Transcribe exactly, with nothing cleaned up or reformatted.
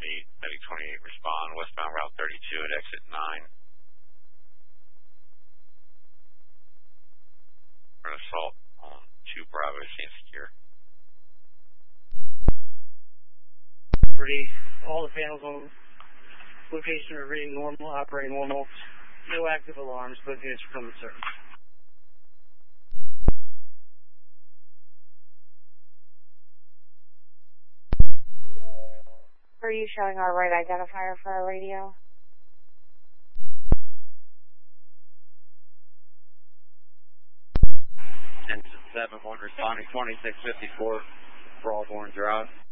twenty-eight, Medic twenty-eight respond, westbound Route thirty-two at exit nine. For an assault on two Bravo, Saint Secure. Pretty, all the panels on location are reading normal, operating normal. No active alarms, both units are coming service. Are you showing our right identifier for our radio? ten seven one responding twenty-six fifty-four, Broadhorn Drive.